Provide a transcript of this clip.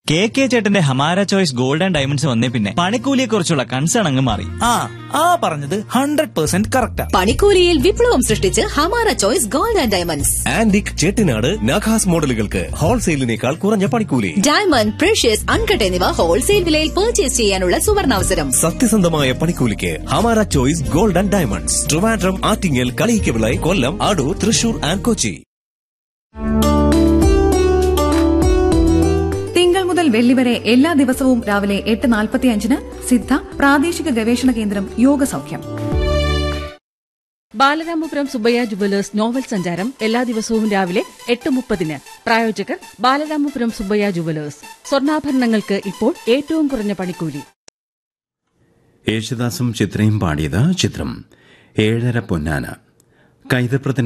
K ചേട്ടന്റെ Hamara choice gold and diamonds വന്നേ പിന്നെ പണിക്കൂലിയെ കുറിച്ചുള്ള കൺസേൺ അങ്ങ് മാറി. പറഞ്ഞത് 100% കറക്റ്റാ. പണിക്കൂലിയിൽ വിപ്ലവം സൃഷ്ടിച്ച് Hamara choice gold and diamonds. Antique Chettinad നഖാസ് മോഡലുകൾക്ക് ഹോൾസെയിലിനേക്കാൾ കുറഞ്ഞ പണിക്കൂലി. ഡയമണ്ട്, പ്രഷ്യസ്, അൺകട്ട് എന്നിവ ഹോൾസെയിൽ വിലയിൽ പർച്ചേസ് ചെയ്യാനുള്ള സുവർണാവസരം. സത്യസന്ധമായ പണിക്കൂലിക്ക് Hamara choice gold and diamonds. Trivandrum, Attingal, Kaliyikkavila, Kollam, Adoor, Thrissur and Kochi. തിങ്കൾ മുതൽ വെള്ളി വരെ എല്ലാ ദിവസവും രാവിലെ 8:45 സിദ്ധ പ്രാദേശിക ഗവേഷണ കേന്ദ്രം യോഗ സൗഖ്യം. ബാലരാമപുരം സുബ്ബയ്യ ജുവലേഴ്സ് നോവൽ സഞ്ചാരം എല്ലാ ദിവസവും രാവിലെ 8:30. പ്രായോജകർ ബാലരാമപുരം സുബ്ബയ്യ ജുവലേഴ്സ്. സ്വർണ്ണാഭരണങ്ങൾക്ക് ഇപ്പോൾ ഏറ്റവും കുറഞ്ഞ പണിക്കൂലി. യേശുദാസും ചിത്രയും പാടിയത് ചിത്രം 7:30 പൊന്നാന. കൈതപ്രത്തിന്റെ